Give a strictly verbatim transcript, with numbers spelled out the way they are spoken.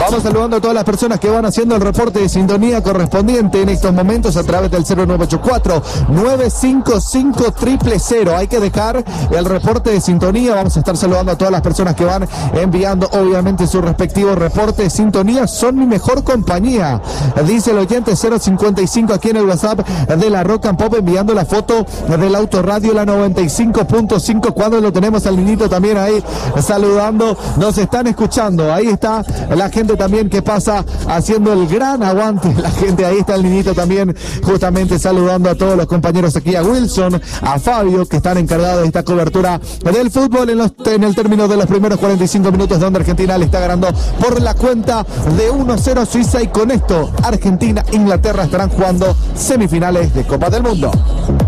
Vamos saludando a todas las personas que van haciendo el reporte de sintonía correspondiente en estos momentos a través del cero nueve ocho cuatro, nueve cinco cinco, cero cero cero. Hay que dejar el reporte de sintonía. Vamos a estar saludando a todas las personas que van enviando obviamente su respectivo reporte de sintonía. Son mi mejor compañía, dice el oyente cero cincuenta y cinco aquí en el WhatsApp de la Rock and Pop, enviando la foto del Autoradio la noventa y cinco punto cinco. Cuando lo tenemos al niñito también ahí saludando, nos están escuchando. Ahí está la gente también que pasa haciendo el gran aguante. La gente, ahí está el niñito también justamente saludando a todos los compañeros aquí, a Wilson, a Fabio, que están encargados de esta cobertura del fútbol en, los, en el término de los primeros cuarenta y cinco minutos, donde Argentina le está ganando por la cuenta de uno cero Suiza, y con esto Argentina e Inglaterra estarán jugando semifinales de Copa del Mundo.